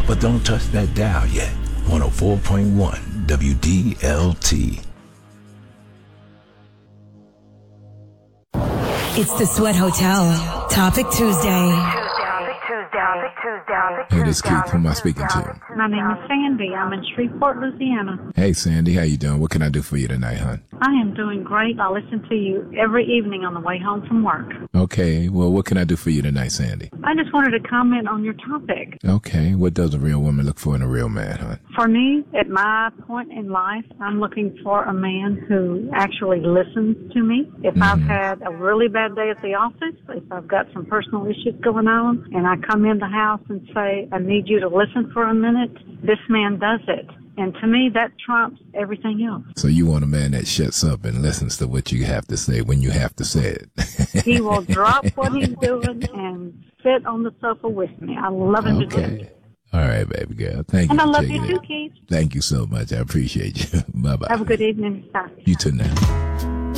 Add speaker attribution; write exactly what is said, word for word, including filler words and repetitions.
Speaker 1: But don't touch that dial yet. one oh four point one W D L T.
Speaker 2: It's the Sweat Hotel. Topic Tuesday.
Speaker 3: Hey, this is Keith. Who am I speaking to?
Speaker 4: My name is Sandy. I'm in Shreveport, Louisiana.
Speaker 3: Hey, Sandy. How you doing? What can I do for you tonight, hon?
Speaker 4: I am doing great. I listen to you every evening on the way home from work.
Speaker 3: Okay. Well, what can I do for you tonight, Sandy?
Speaker 4: I just wanted to comment on your topic.
Speaker 3: Okay. What does a real woman look for in a real man, hon?
Speaker 4: For me, at my point in life, I'm looking for a man who actually listens to me. If mm-hmm. I've had a really bad day at the office, if I've got some personal issues going on, and I come in the house and say, I need you to listen for a minute, this man does it. And to me, that trumps everything else.
Speaker 3: So you want a man that shuts up and listens to what you have to say when you have to say it.
Speaker 4: He will drop what he's doing and sit on the sofa with me. I love him
Speaker 3: okay.
Speaker 4: to death.
Speaker 3: All right, baby girl. Thank
Speaker 4: and
Speaker 3: you.
Speaker 4: And I
Speaker 3: for
Speaker 4: love you
Speaker 3: it.
Speaker 4: too, Keith.
Speaker 3: Thank you so much. I appreciate you. Bye-bye.
Speaker 4: Have a good evening. Bye.
Speaker 3: You too now.